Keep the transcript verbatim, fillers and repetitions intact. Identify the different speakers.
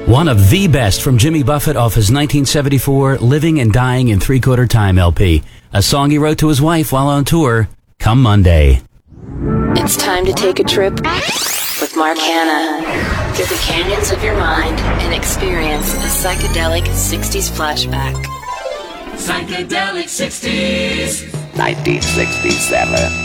Speaker 1: One of the best from Jimmy Buffett off his nineteen seventy-four Living and Dying in Three-Quarter Time L P. A song he wrote to his wife while on tour, Come Monday.
Speaker 2: It's time to take a trip with Mark Hanna through the canyons of your mind and experience a psychedelic sixties flashback.
Speaker 3: Psychedelic sixties.
Speaker 4: nineteen sixty-seven.